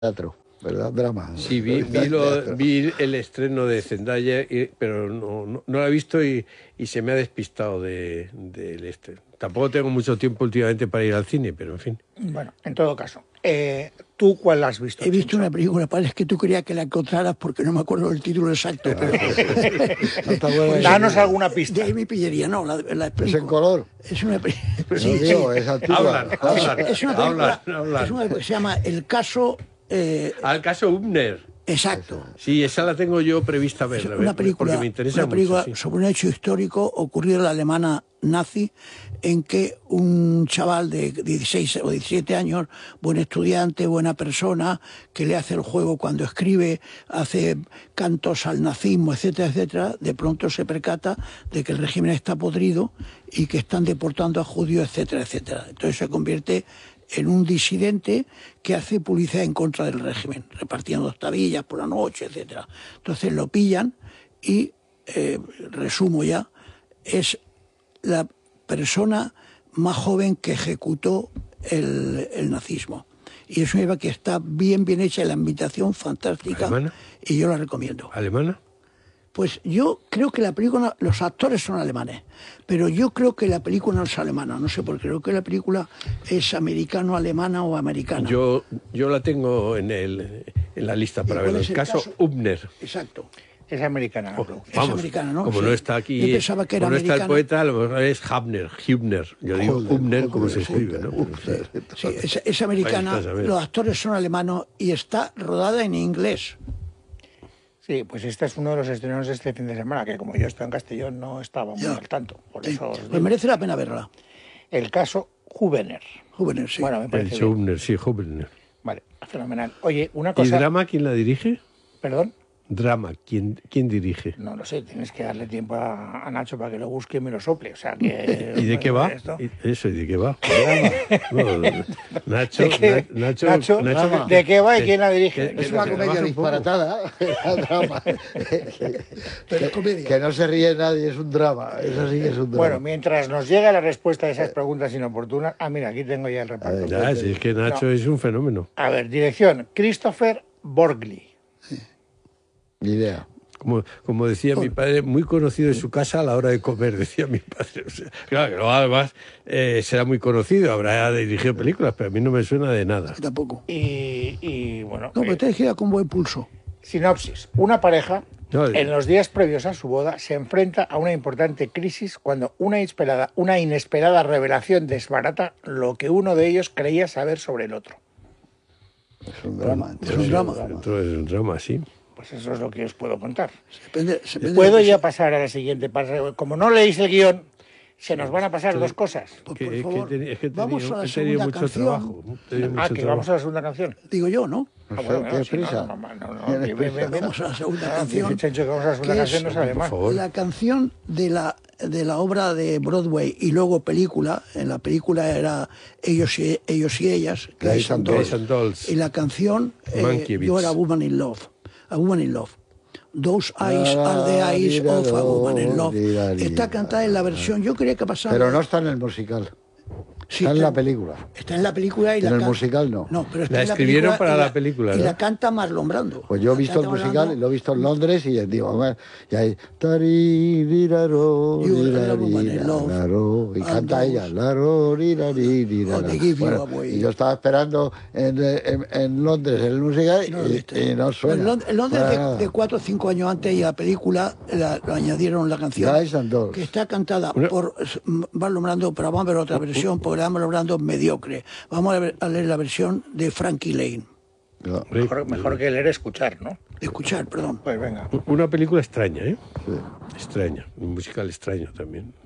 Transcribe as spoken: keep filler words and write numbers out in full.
teatro, ¿verdad? Drama. Sí, vi, vi, lo, vi el estreno de Zendaya, y, pero no, no, no lo he visto y, y se me ha despistado del de, de este. Tampoco tengo mucho tiempo últimamente para ir al cine, pero en fin. Bueno, en todo caso, eh, ¿tú cuál has visto? He visto Chincho? una película, parece que tú querías que la encontraras porque no me acuerdo del título exacto. Pero... ¿No te acuerdas? Danos alguna pista. De mi pillería, no, la, la explico. ¿Es en color? Es una película... No Sí, digo, sí. es antigua. Hablan, hablan, Es, es una película, hablan, hablan. es una película que se llama El caso... Eh, Al caso Hübner. exacto. Sí, esa la tengo yo prevista ver, Es a ver, una película, porque me interesa una película mucho. Sí. sobre un hecho histórico ocurrido en la Alemania nazi, en que un chaval de dieciséis o diecisiete años, buen estudiante, buena persona, que le hace el juego cuando escribe, hace cantos al nazismo, etcétera, etcétera, de pronto se percata de que el régimen está podrido y que están deportando a judíos, etcétera, etcétera. Entonces se convierte en un disidente que hace publicidad en contra del régimen, repartiendo tabillas por la noche, etcétera. Entonces lo pillan y, eh, resumo ya, es la persona más joven que ejecutó el, el nazismo. Y es una película que está bien, bien hecha, la invitación fantástica. ¿Alemana? Y yo la recomiendo. ¿Alemana? Pues yo creo que la película, los actores son alemanes, pero yo creo que la película no es alemana, no sé por qué, creo que la película es americano-alemana o americana. Yo, yo la tengo en, el, en la lista para ¿Y cuál ver. es El el caso caso? Hübner. Exacto. Es americana. Oh, ¿no? Es vamos, americana, ¿no? como Sí. no está aquí, Yo pensaba que era como no está el americana. poeta, a lo mejor es Hübner, Hübner. Yo digo Joder, Hübner como joder, se escribe, joder, ¿no? joder. Sí, es, es americana, Ahí estás, a ver. los actores son alemanos y está rodada en inglés. Sí, pues este es uno de los estrenos de este fin de semana, que como yo estoy en Castellón no estaba muy Ya. al tanto. Por Sí, eso os pues digo. merece la pena verla. El caso Hubener. Jóvenes, sí. Bueno, me El parece dicho bien. Hübner, sí, Hübner. Vale, fenomenal. Oye, una ¿Y cosa... drama quién la dirige? ¿Perdón? Drama, ¿quién, quién dirige? No lo sé, tienes que darle tiempo a, a Nacho para que lo busque y me lo sople. O sea que... ¿Y de qué va? Esto- ¿Y Eso, ¿y de qué va? No, Nacho, ¿De qué? Na- Nacho, Nacho, Nacho, ¿de qué va y que- quién la dirige? que- Es que una se comedia relaja un poco. disparatada, era drama. Pero es comedia. Que no se ríe nadie, es un drama. Eso sí que es un drama. Bueno, mientras nos llega la respuesta a esas preguntas inoportunas... Ah, mira, aquí tengo ya el reparto. Ya, si es que Nacho No. es un fenómeno. A ver, dirección, Christopher Borgli. Ni idea. Como, como decía mi padre, muy conocido en su casa a la hora de comer, decía mi padre. O sea, claro, que luego además eh, será muy conocido, habrá dirigido películas, pero a mí no me suena de nada. Tampoco. Y, y, bueno, No, pero eh, te gira con buen pulso. sinopsis. Una pareja, No, en los días previos a su boda, se enfrenta a una importante crisis cuando una inesperada, una inesperada revelación desbarata lo que uno de ellos creía saber sobre el otro. Es un drama. Es un drama. Dentro es un drama, sí. Pues eso es lo que os puedo contar. Depende- depende ¿Puedo de- ya pasar a la siguiente parte? Como no leéis el guión, se nos van a pasar dos cosas. Pues, Que- por es que favor, he teni- es que he vamos tenido- a la he tenido segunda mucho canción. trabajo. he tenido Ah, mucho que trabajo. vamos a la segunda canción. Digo yo, ¿no? Ah, No sé, bueno, ¿tienes sí, no, prisa? no, no, no, no, ¿Tienes ven, ven, prisa? ven. Vamos a la segunda Ah, canción. dice Chencho que vamos a la segunda que canción, es, no sabe por más. favor. La canción de la, de la obra de Broadway y luego película. En la película era Ellos y, ellos y ellas, Guys and Dolls. Guys and Dolls. Y la canción, eh, Mankiewicz. yo era Woman in Love. A Woman in Love. Those eyes are the eyes of a woman in love. Está cantada en la versión, yo quería que pasara. Pero no está en el musical. Sí, Está en la película. Está en la película y En la el can- musical no. No, pero está La en la escribieron película para y la película, Y ¿no? la canta Marlon Brando. Pues yo he La visto el canta musical, Brando. lo he visto en Londres y digo, bueno, y ahí tari, riraro, You rirari, are a woman in love. raro, y And canta those- ella, laro, rirari, rirara. Oh, they give you Bueno, away. y yo estaba esperando en, en, en Londres el musical Y no lo y, viste. y no suena. En Lond- en Londres, para de, nada. de cuatro o cinco años antes, y la película la, lo añadieron la canción. Guys and Dolls. Que está cantada Una- por Marlon Brando, pero vamos a ver otra versión, porque Marlon Brando es mediocre. Vamos a, ver- a leer la versión de Frankie Lane. No, Mejor, mejor que leer, escuchar, ¿no? De escuchar, perdón. Pues venga. Una película extraña, ¿eh? Extraña, un musical extraño también.